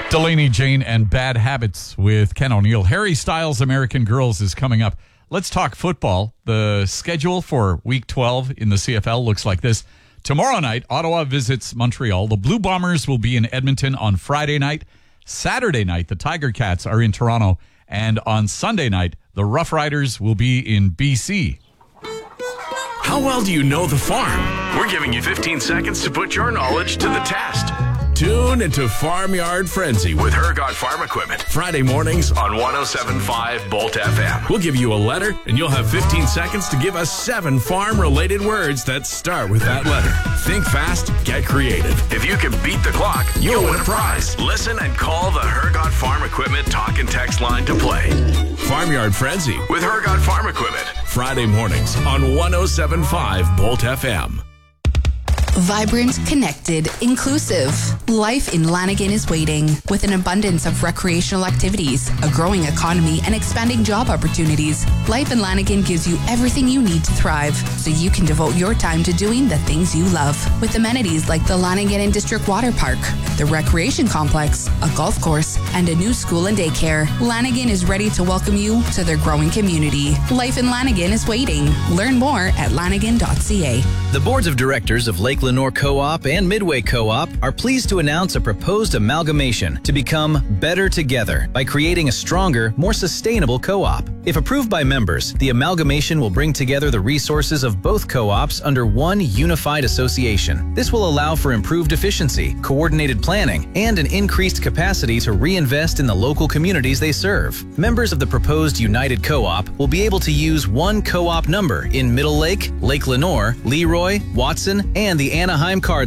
Delaney Jane and Bad Habits with Ken O'Neill. Harry Styles' American Girls is coming up. Let's talk football. The schedule for Week 12 in the CFL looks like this. Tomorrow night, Ottawa visits Montreal. The Blue Bombers will be in Edmonton on Friday night. Saturday night, the Tiger Cats are in Toronto. And on Sunday night, the Rough Riders will be in BC. How well do you know the farm? We're giving you 15 seconds to put your knowledge to the test. Tune into Farmyard Frenzy with Hergot Farm Equipment. Friday mornings on 107.5 Bolt FM. We'll give you a letter, and you'll have 15 seconds to give us 7 farm-related words that start with that letter. Think fast, get creative. If you can beat the clock, you'll win a prize. Listen and call the Hergot Farm Equipment talk and text line to play. Farmyard Frenzy with Hergot Farm Equipment. Friday mornings on 107.5 Bolt FM. Vibrant, connected, inclusive. Life in Lanigan is waiting. With an abundance of recreational activities, a growing economy, and expanding job opportunities, life in Lanigan gives you everything you need to thrive, so you can devote your time to doing the things you love. With amenities like the Lanigan and District Water Park, the Recreation Complex, a golf course, and a new school and daycare, Lanigan is ready to welcome you to their growing community. Life in Lanigan is waiting. Learn more at lanigan.ca. The boards of directors of Lake Lenore Co-op and Midway Co-op are pleased to announce a proposed amalgamation to become Better Together by creating a stronger, more sustainable co-op. If approved by members, the amalgamation will bring together the resources of both co-ops under one unified association. This will allow for improved efficiency, coordinated planning, and an increased capacity to reinvest in the local communities they serve. Members of the proposed United Co-op will be able to use one co-op number in Middle Lake, Lake Lenore, Leroy, Watson, and the Anaheim Card